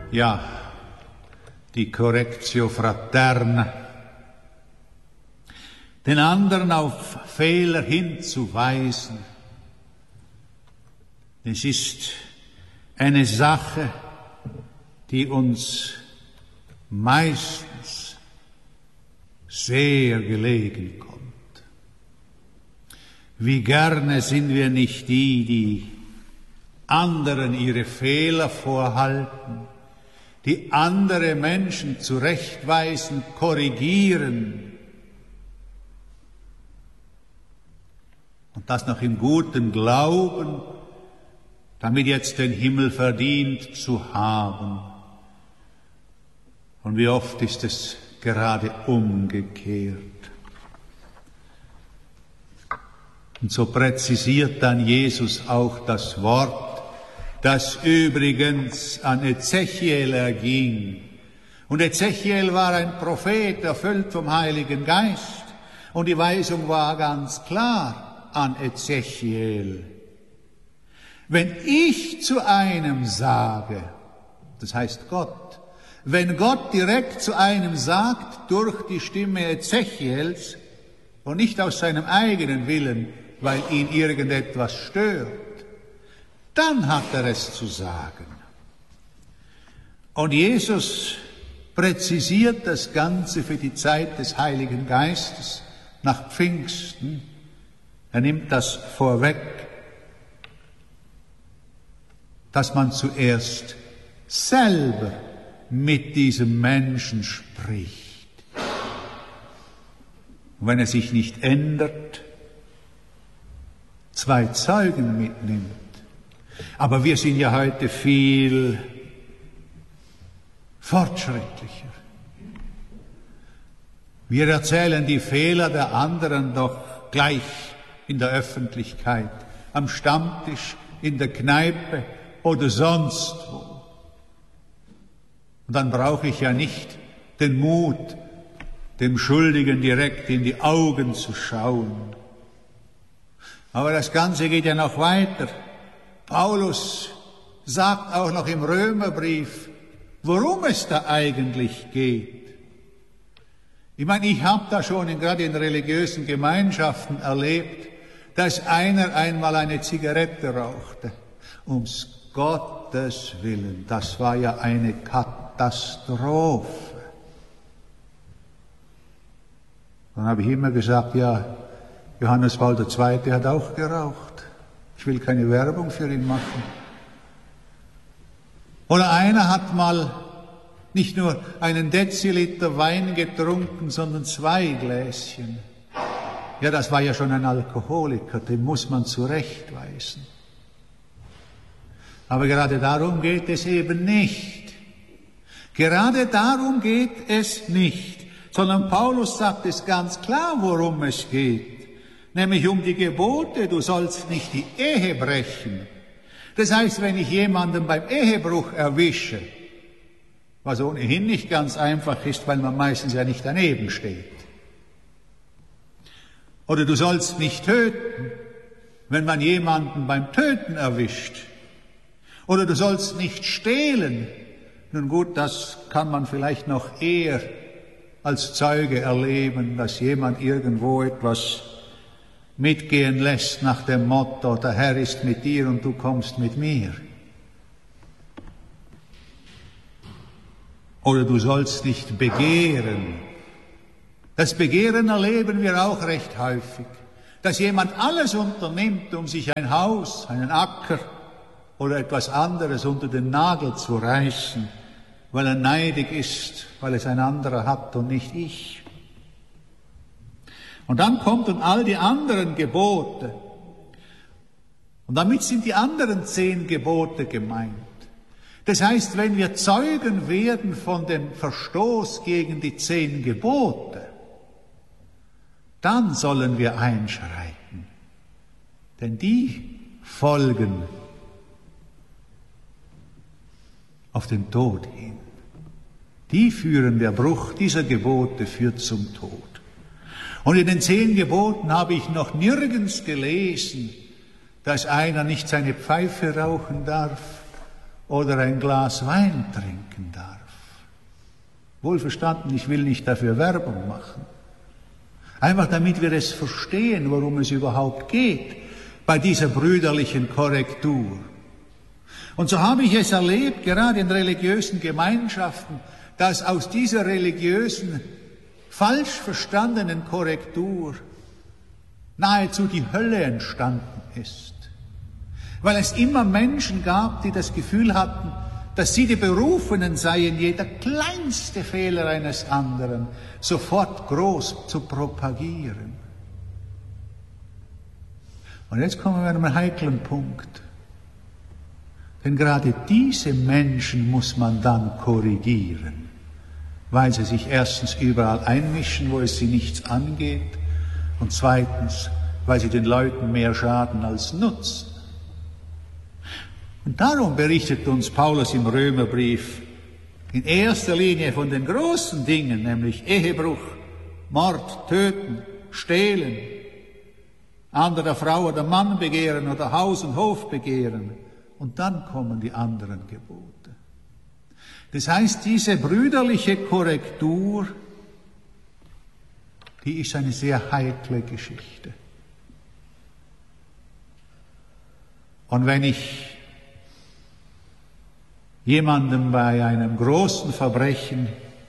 Ja, die Correctio Fraterna, den anderen auf Fehler hinzuweisen, es ist eine Sache, die uns meistens sehr gelegen kommt. Wie gerne sind wir nicht die, die anderen ihre Fehler vorhalten, die andere Menschen zurechtweisen, korrigieren und das noch im guten Glauben, damit jetzt den Himmel verdient zu haben. Und wie oft ist es gerade umgekehrt. Und so präzisiert dann Jesus auch das Wort, das übrigens an Ezechiel erging. Und Ezechiel war ein Prophet, erfüllt vom Heiligen Geist. Und die Weisung war ganz klar an Ezechiel. Wenn ich zu einem sage, das heißt Gott, wenn Gott direkt zu einem sagt, durch die Stimme Ezechiels und nicht aus seinem eigenen Willen, weil ihn irgendetwas stört, dann hat er es zu sagen. Und Jesus präzisiert das Ganze für die Zeit des Heiligen Geistes nach Pfingsten. Er nimmt das vorweg, dass man zuerst selber mit diesem Menschen spricht. Und wenn er sich nicht ändert, 2 Zeugen mitnimmt. Aber wir sind ja heute viel fortschrittlicher. Wir erzählen die Fehler der anderen doch gleich in der Öffentlichkeit, am Stammtisch, in der Kneipe oder sonst wo. Und dann brauche ich ja nicht den Mut, dem Schuldigen direkt in die Augen zu schauen. Aber das Ganze geht ja noch weiter. Paulus sagt auch noch im Römerbrief, worum es da eigentlich geht. Ich meine, ich habe da schon gerade in religiösen Gemeinschaften erlebt, dass einer einmal eine Zigarette rauchte. Ums Gottes Willen, das war ja eine Katastrophe. Dann habe ich immer gesagt, ja, Johannes Paul II. Hat auch geraucht. Ich will keine Werbung für ihn machen. Oder einer hat mal nicht nur einen Deziliter Wein getrunken, sondern 2 Gläschen. Ja, das war ja schon ein Alkoholiker, den muss man zurechtweisen. Aber gerade darum geht es eben nicht. Gerade darum geht es nicht. Sondern Paulus sagt es ganz klar, worum es geht. Nämlich um die Gebote, du sollst nicht die Ehe brechen. Das heißt, wenn ich jemanden beim Ehebruch erwische, was ohnehin nicht ganz einfach ist, weil man meistens ja nicht daneben steht. Oder du sollst nicht töten, wenn man jemanden beim Töten erwischt. Oder du sollst nicht stehlen. Nun gut, das kann man vielleicht noch eher als Zeuge erleben, dass jemand irgendwo etwas mitgehen lässt nach dem Motto, der Herr ist mit dir und du kommst mit mir. Oder du sollst nicht begehren. Das Begehren erleben wir auch recht häufig, dass jemand alles unternimmt, um sich ein Haus, einen Acker oder etwas anderes unter den Nagel zu reißen, weil er neidig ist, weil es ein anderer hat und nicht ich. Und dann kommt und all die anderen Gebote. Und damit sind die anderen 10 Gebote gemeint. Das heißt, wenn wir Zeugen werden von dem Verstoß gegen die 10 Gebote, dann sollen wir einschreiten. Denn die folgen auf den Tod hin. Die führen, der Bruch dieser Gebote führt zum Tod. Und in den 10 Geboten habe ich noch nirgends gelesen, dass einer nicht seine Pfeife rauchen darf oder ein Glas Wein trinken darf. Wohlverstanden, ich will nicht dafür Werbung machen. Einfach damit wir es verstehen, worum es überhaupt geht bei dieser brüderlichen Korrektur. Und so habe ich es erlebt, gerade in religiösen Gemeinschaften, dass aus dieser religiösen, falsch verstandenen Korrektur nahezu die Hölle entstanden ist. Weil es immer Menschen gab, die das Gefühl hatten, dass sie die Berufenen seien, jeder kleinste Fehler eines anderen sofort groß zu propagieren. Und jetzt kommen wir an einen heiklen Punkt. Denn gerade diese Menschen muss man dann korrigieren, weil sie sich erstens überall einmischen, wo es sie nichts angeht, und zweitens, weil sie den Leuten mehr schaden als nutzen. Und darum berichtet uns Paulus im Römerbrief in erster Linie von den großen Dingen, nämlich Ehebruch, Mord, Töten, Stehlen, anderer Frau oder Mann begehren oder Haus und Hof begehren. Und dann kommen die anderen Gebote. Das heißt, diese brüderliche Korrektur, die ist eine sehr heikle Geschichte. Und wenn ich jemandem bei einem großen Verbrechen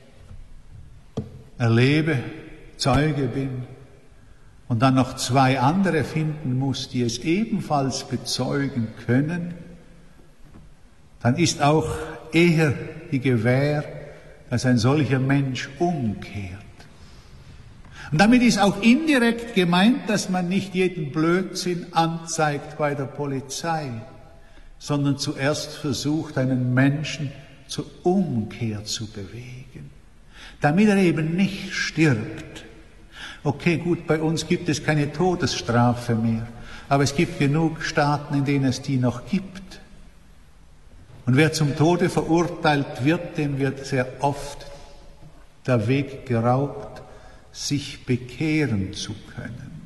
erlebe, Zeuge bin und dann noch zwei andere finden muss, die es ebenfalls bezeugen können, dann ist auch eher die Gewähr, dass ein solcher Mensch umkehrt. Und damit ist auch indirekt gemeint, dass man nicht jeden Blödsinn anzeigt bei der Polizei, sondern zuerst versucht, einen Menschen zur Umkehr zu bewegen, damit er eben nicht stirbt. Okay, gut, bei uns gibt es keine Todesstrafe mehr, aber es gibt genug Staaten, in denen es die noch gibt. Und wer zum Tode verurteilt wird, dem wird sehr oft der Weg geraubt, sich bekehren zu können.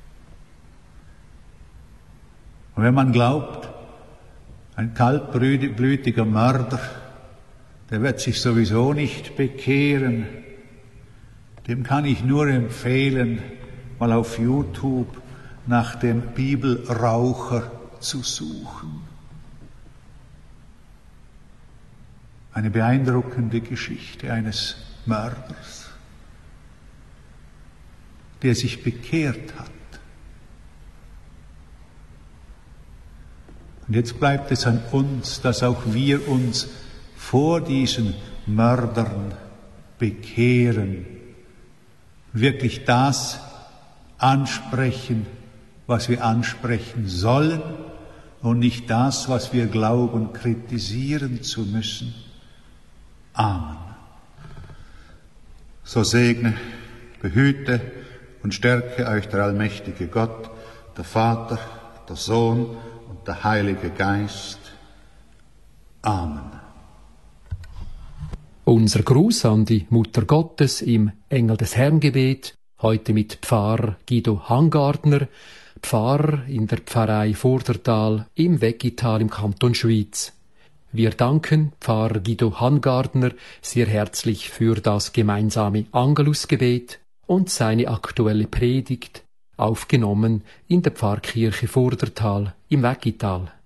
Und wenn man glaubt, ein kaltblütiger Mörder, der wird sich sowieso nicht bekehren, dem kann ich nur empfehlen, mal auf YouTube nach dem Bibelraucher zu suchen. Eine beeindruckende Geschichte eines Mörders, der sich bekehrt hat. Und jetzt bleibt es an uns, dass auch wir uns vor diesen Mördern bekehren, wirklich das ansprechen, was wir ansprechen sollen und nicht das, was wir glauben, kritisieren zu müssen. Amen. So segne, behüte und stärke euch der allmächtige Gott, der Vater, der Sohn und der Heilige Geist. Amen. Unser Gruß an die Mutter Gottes im Engel des Herrn Gebet, heute mit Pfarrer Guido Hangardner, Pfarrer in der Pfarrei Vordertal im Weggital im Kanton Schwyz. Wir danken Pfarrer Guido Hangardner sehr herzlich für das gemeinsame Angelusgebet und seine aktuelle Predigt, aufgenommen in der Pfarrkirche Vordertal im Weggital.